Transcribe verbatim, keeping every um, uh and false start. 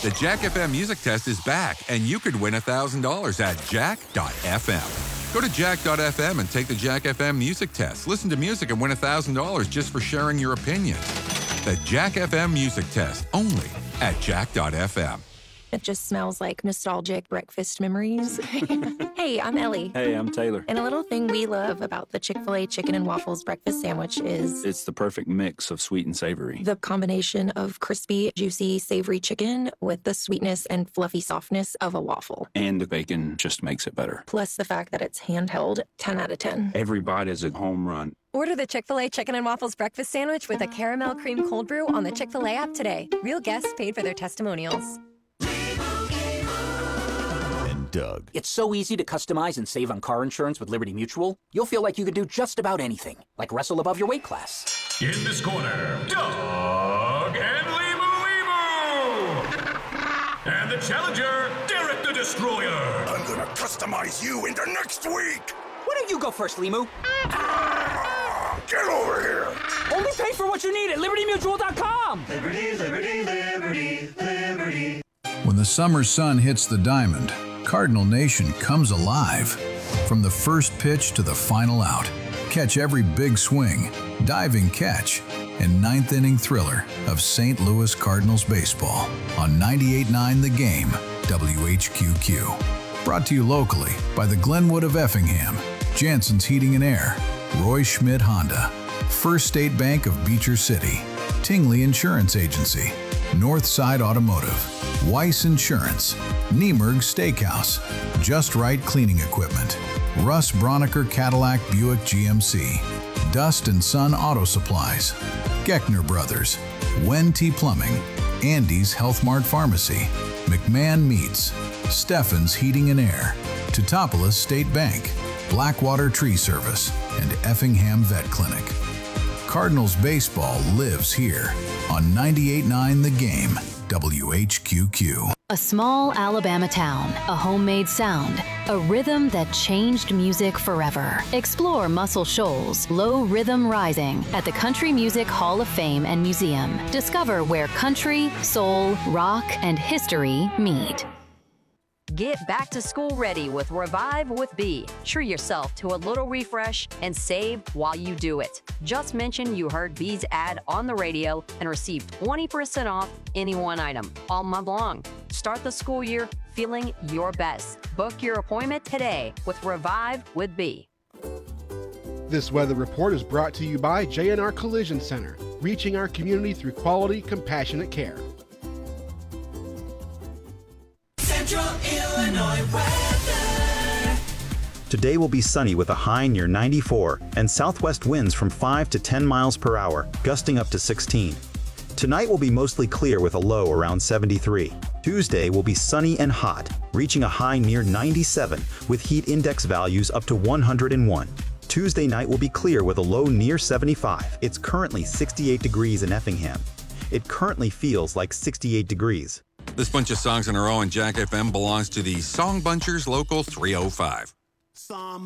The Jack F M Music Test is back, and you could win one thousand dollars at jack dot f m. Go to jack dot f m and take the Jack F M Music Test. Listen to music and win one thousand dollars just for sharing your opinion. The Jack F M Music Test, only at jack dot f m. It just smells like nostalgic breakfast memories. Hey, I'm Ellie. Hey, I'm Taylor. And a little thing we love about the Chick-fil-A Chicken and Waffles breakfast sandwich is... It's the perfect mix of sweet and savory. The combination of crispy, juicy, savory chicken with the sweetness and fluffy softness of a waffle. And the bacon just makes it better. Plus the fact that it's handheld, ten out of ten. Every bite is a home run. Order the Chick-fil-A Chicken and Waffles breakfast sandwich with a caramel cream cold brew on the Chick-fil-A app today. Real guests paid for their testimonials. Doug. It's so easy to customize and save on car insurance with Liberty Mutual. You'll feel like you could do just about anything, like wrestle above your weight class. In this corner, Doug and Limu Limu! And the challenger, Derek the Destroyer. I'm gonna customize you into next week. Why don't you go first, Limu? Ah, get over here. Only pay for what you need at liberty mutual dot com. Liberty, liberty, liberty, liberty. When the summer sun hits the diamond, Cardinal Nation comes alive. From the first pitch to the final out, catch every big swing, diving catch, and ninth inning thriller of Saint Louis Cardinals baseball on ninety-eight point nine The Game, W H Q Q. Brought to you locally by the Glenwood of Effingham, Jansen's Heating and Air, Roy Schmidt Honda, First State Bank of Beecher City, Tingley Insurance Agency, Northside Automotive, Weiss Insurance, Niemerg Steakhouse, Just Right Cleaning Equipment, Russ Broniker Cadillac Buick G M C, Dust and Son Auto Supplies, Geckner Brothers, Wen T Plumbing, Andy's Health Mart Pharmacy, McMahon Meats, Steffen's Heating and Air, Teutopolis State Bank, Blackwater Tree Service, and Effingham Vet Clinic. Cardinals baseball lives here on ninety-eight point nine The Game, W H Q Q. A small Alabama town, a homemade sound, a rhythm that changed music forever. Explore Muscle Shoals, Low Rhythm Rising at the Country Music Hall of Fame and Museum. Discover where country, soul, rock, and history meet. Get back to school ready with Revive with B. Treat yourself to a little refresh and save while you do it. Just mention you heard B's ad on the radio and receive twenty percent off any one item all month long. Start the school year feeling your best. Book your appointment today with Revive with B. This weather report is brought to you by J and R Collision Center, reaching our community through quality, compassionate care. Central Illinois weather. Today will be sunny with a high near ninety-four and southwest winds from five to ten miles per hour, gusting up to sixteen. Tonight will be mostly clear with a low around seventy-three. Tuesday will be sunny and hot, reaching a high near ninety-seven with heat index values up to one hundred one. Tuesday night will be clear with a low near seventy-five. It's currently sixty-eight degrees in Effingham. It currently feels like sixty-eight degrees. This bunch of songs in a row on Jack F M belongs to the Song Bunchers Local three oh five.